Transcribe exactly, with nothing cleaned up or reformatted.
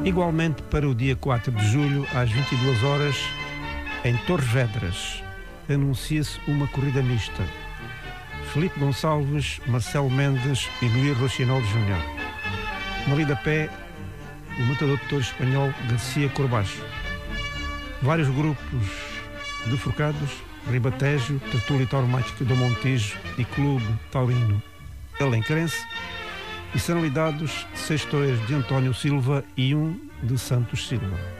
Igualmente para o dia quatro de julho, às vinte e duas horas, em Torres Vedras, anuncia-se uma corrida mista. Felipe Gonçalves, Marcelo Mendes e Luís Rochinol Júnior. Na lida pé, o matador de touros espanhol Garcia Corbacho. Vários grupos de forcados, Ribatejo, Tertúlio Tauromáquico do Montijo e Clube Taurino Alencarense, e serão lidados seis touros de António Silva e um de Santos Silva.